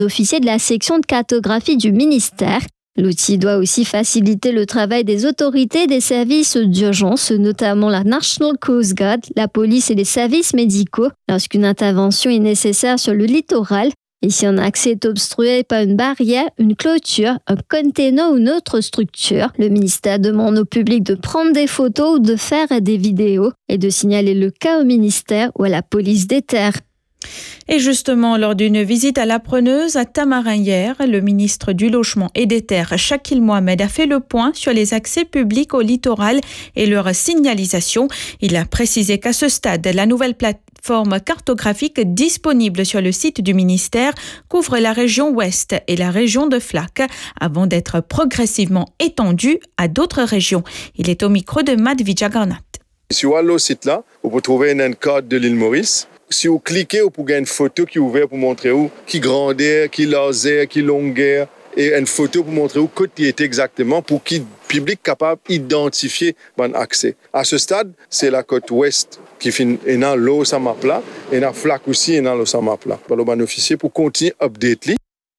officiers de la section de cartographie du ministère. L'outil doit aussi faciliter le travail des autorités des services d'urgence, notamment la National Coast Guard, la police et les services médicaux, lorsqu'une intervention est nécessaire sur le littoral. Et si un accès est obstrué par une barrière, une clôture, un container ou une autre structure, le ministère demande au public de prendre des photos ou de faire des vidéos et de signaler le cas au ministère ou à la police des terres. Et justement, lors d'une visite à la Preneuse à Tamarin hier, le ministre du Logement et des Terres, Shakil Mohamed, a fait le point sur les accès publics au littoral et leur signalisation. Il a précisé qu'à ce stade, la nouvelle plateforme cartographique disponible sur le site du ministère couvre la région ouest et la région de Flac avant d'être progressivement étendue à d'autres régions. Il est au micro de Matt Vijagarnat. Si vous allez au site là, vous pouvez trouver une carte de l'île Maurice. Si vous cliquez, vous pouvez une photo qui est ouverte pour montrer où, qui grandeur, qui laser, qui longueur, et une photo pour montrer où côté est exactement pour qu'il public capable d'identifier bon accès. À ce stade, c'est la côte ouest qui est dans l'eau sa map là, et dans Flac aussi et dans l'eau sa map là. Par le bon officier pour continuer à update.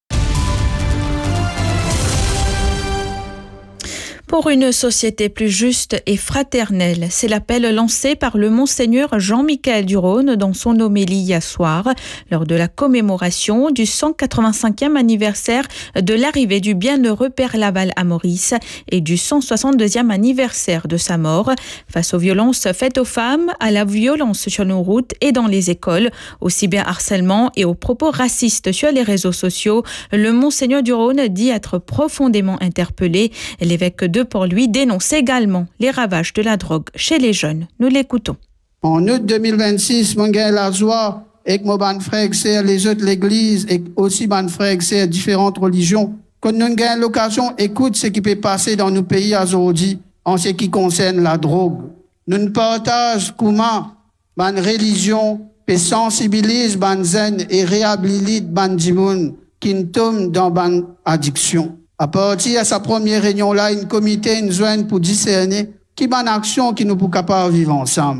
Pour une société plus juste et fraternelle, c'est l'appel lancé par le Monseigneur Jean-Michel Duronne dans son homélie hier soir, lors de la commémoration du 185e anniversaire de l'arrivée du bienheureux Père Laval à Maurice et du 162e anniversaire de sa mort. Face aux violences faites aux femmes, à la violence sur nos routes et dans les écoles, au cyberharcèlement et aux propos racistes sur les réseaux sociaux, le Monseigneur Duronne dit être profondément interpellé. L'évêque de Port-Louis dénonce également les ravages de la drogue chez les jeunes. Nous l'écoutons. En août 2026, mon gars la joie avec mon ban frère les autres l'église et aussi ban frère différentes religions. Quand nous avons l'occasion, écoute ce qui peut passer dans nos pays aujourd'hui en ce qui concerne la drogue. Nous partageons comment ban religion peut sensibiliser ban zen et réhabiliter ban dimoun qui tombe dans ban addiction. À partir de sa première réunion-là, une comité, une zone pour discerner qui bonne action qui nous pour capables de vivre ensemble.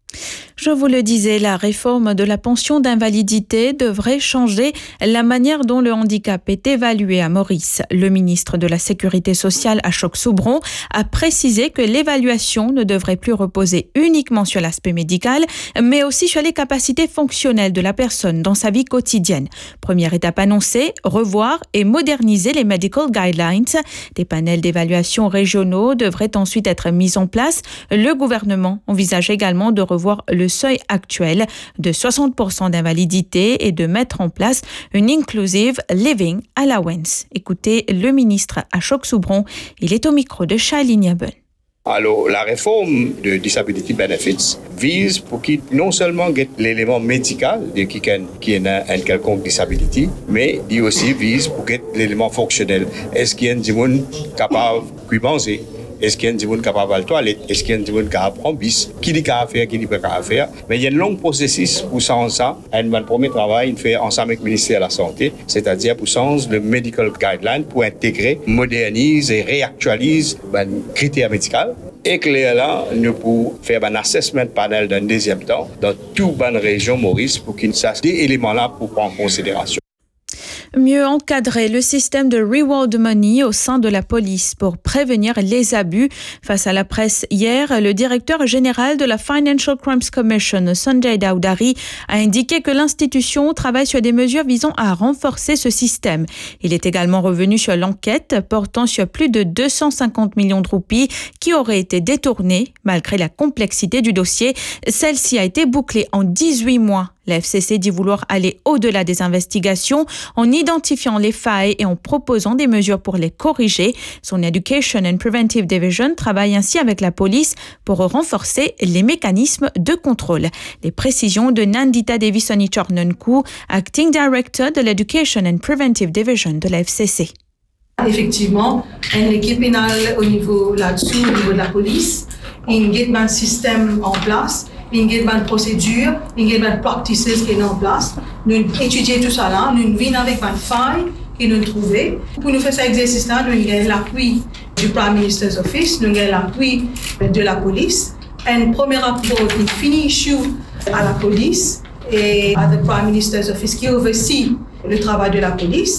Je vous le disais, la réforme de la pension d'invalidité devrait changer la manière dont le handicap est évalué à Maurice. Le ministre de la Sécurité sociale, Ashok Soubron, a précisé que l'évaluation ne devrait plus reposer uniquement sur l'aspect médical, mais aussi sur les capacités fonctionnelles de la personne dans sa vie quotidienne. Première étape annoncée, revoir et moderniser les Medical Guidelines. Des panels d'évaluation régionaux devraient ensuite être mis en place. Le gouvernement envisage également de revoir le seuil actuel de 60% d'invalidité et de mettre en place une Inclusive Living Allowance. Écoutez le ministre Ashok Soubron, il est au micro de Shailene Yabun. Alors, la réforme de Disability Benefits vise pour qu'il non seulement ait l'élément médical de qui a une quelconque disability, mais il aussi vise pour qu'il ait l'élément fonctionnel. Est-ce qu'il y a un monde capable de penser? Est-ce qu'il y a un monde capable de toilette? Est-ce qu'il y a un monde capable de prendre bis? Qui dit qu'à faire, qui dit pas qu'à faire? Mais il y a un long processus pour ça. Un premier travail, il fait ensemble avec le ministère de la Santé, c'est-à-dire pour changer le Medical Guideline pour intégrer, moderniser et réactualiser les critères médicaux. Et que là, nous pouvons faire un assessment panel d'un deuxième temps dans toute bonne région Maurice pour qu'il sache des éléments-là pour prendre en considération. Mieux encadrer le système de reward money au sein de la police pour prévenir les abus. Face à la presse hier, le directeur général de la Financial Crimes Commission, Sanjay Dowdary, a indiqué que l'institution travaille sur des mesures visant à renforcer ce système. Il est également revenu sur l'enquête portant sur plus de 250 millions de roupies qui auraient été détournées. Malgré la complexité du dossier, celle-ci a été bouclée en 18 mois. La FCC dit vouloir aller au-delà des investigations en identifiant les failles et en proposant des mesures pour les corriger. Son Education and Preventive Division travaille ainsi avec la police pour renforcer les mécanismes de contrôle. Les précisions de Nandita Devisoni-Chornonkou, Acting Director de l'Education and Preventive Division de la FCC. Effectivement, une équipe pénale au niveau là-dessus, au niveau de la police, il y a un système en place. Il y a une procédure, il y a une practices qui est en place. Nous étudions tout ça là, nous venons avec une faille que nous trouvons. Pour nous faire cet exercice-là, nous avons l'appui du Prime Minister's Office, nous avons l'appui de la police. Un premier rapport qui finit à la police et à the Prime Minister's Office qui oversee le travail de la police.